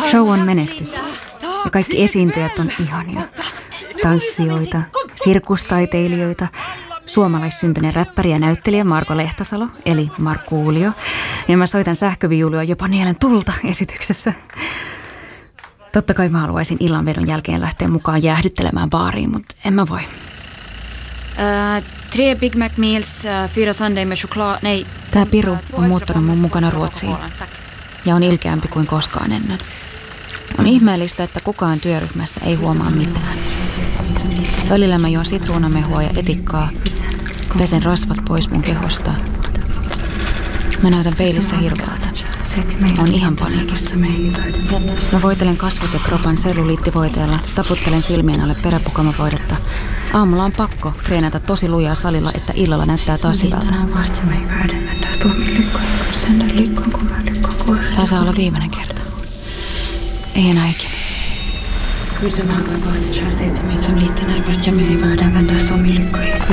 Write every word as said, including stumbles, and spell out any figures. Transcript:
Show on menestys ja kaikki esiintyjät on ihania. Tanssijoita, sirkustaiteilijoita, suomalaissyntyinen räppäri ja näyttelijä Marko Lehtosalo, eli Markkuulio. Ja mä soitan sähköviulua jopa nielen tulta esityksessä. Totta kai mä haluaisin illanvedon jälkeen lähteä mukaan jäähdyttelemään baariin, mutta en mä voi. Uh, tre Big Mac Meals, uh, fyra Sunday med choklad, nej. Tää piru on muuttanut mun mukana Ruotsiin ja on ilkeämpi kuin koskaan ennen. On ihmeellistä, että kukaan työryhmässä ei huomaa mitään. Välillä mä juon sitruunamehua ja etikkaa, pesen rasvat pois mun kehosta. Mä näytän peilissä hirveältä. Mä oon ihan paniikissa. Mä voitelen kasvot ja kropan selluliittivoiteella, taputtelen silmien alle peräpukamavoidetta. Aamulla on pakko treenata tosi lujaa salilla, että illalla näyttää taas hyvältä. Tää saa olla viimeinen kerta. Ei enää ikinä. Kyllä se mä voin vaan se, että meitä on liittäneen vasta ja me ei voida vända suomi lykkoihin.